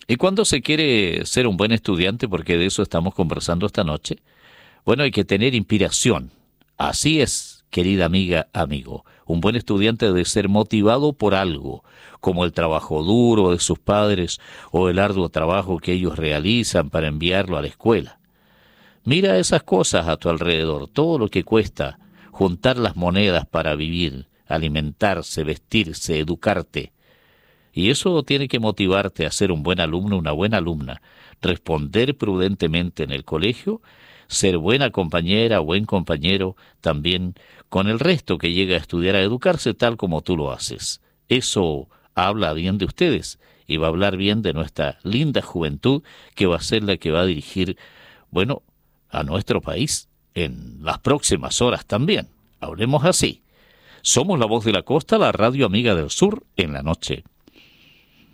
Y cuando se quiere ser un buen estudiante, porque de eso estamos conversando esta noche, bueno, hay que tener inspiración. Así es, querida amiga, amigo. Un buen estudiante debe ser motivado por algo, como el trabajo duro de sus padres o el arduo trabajo que ellos realizan para enviarlo a la escuela. Mira esas cosas a tu alrededor, todo lo que cuesta juntar las monedas para vivir, alimentarse, vestirse, educarte. Y eso tiene que motivarte a ser un buen alumno, una buena alumna, responder prudentemente en el colegio, ser buena compañera, buen compañero también con el resto que llega a estudiar, a educarse tal como tú lo haces. Eso habla bien de ustedes y va a hablar bien de nuestra linda juventud que va a ser la que va a dirigir, bueno, a nuestro país en las próximas horas también. Hablemos así. Somos la voz de la costa, la radio amiga del sur en la noche.